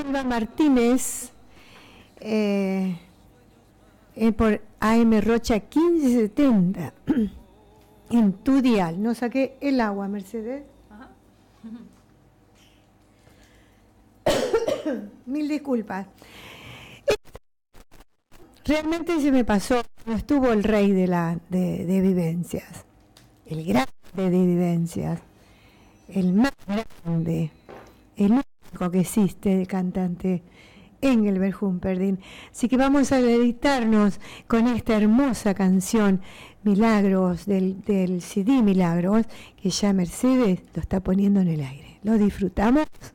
Silva Martínez, por AM Rocha 1570, en tu dial. No saqué el agua, Mercedes. Ajá. Mil disculpas. Realmente se me pasó, no estuvo el rey de vivencias, el grande de vivencias, el más grande, el único que existe de cantante, Engelbert Humperdinck. Así que vamos a dedicarnos con esta hermosa canción, Milagros, del CD Milagros, que ya Mercedes lo está poniendo en el aire. ¿Lo disfrutamos?